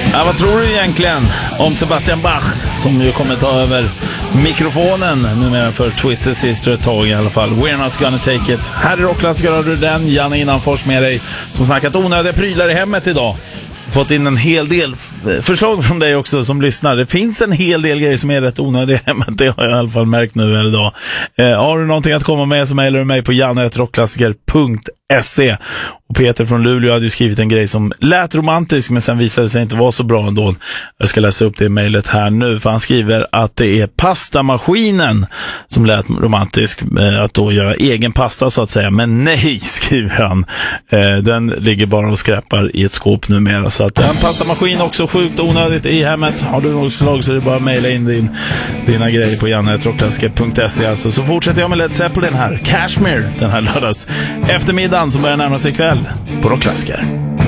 Ja, vad tror du egentligen om Sebastian Bach, som ju kommer ta över mikrofonen numera för Twisted Sister ett tag i alla fall. We're not gonna take it. Här är Rockklassiker, har du den. Janne Innanfors med dig, som snackat onödiga prylar i hemmet idag. Fått in en hel del förslag från dig också som lyssnar. Det finns en hel del grejer som är rätt onödiga i hemmet. Det har jag i alla fall märkt nu eller idag. Har du någonting att komma med så mejlar du mig på janne@rockklassiker.se. Och Peter från Luleå hade ju skrivit en grej som lät romantisk, men sen visade det sig inte vara så bra ändå. Jag ska läsa upp det mejlet här nu, för han skriver att det är pastamaskinen som lät romantisk, att då göra egen pasta så att säga. Men nej, skriver han. Den ligger bara och skräpar i ett skåp numera. Så att en pastamaskin också sjukt onödigt i hemmet. Har du något förslag så är det bara att mejla in dina grejer på janne@rockklassiker.se. Alltså, så fortsätter jag med Led Zeppelin här. Kashmir, den här lördags eftermiddagen som börjar närma sig kväll på Rockklassiker.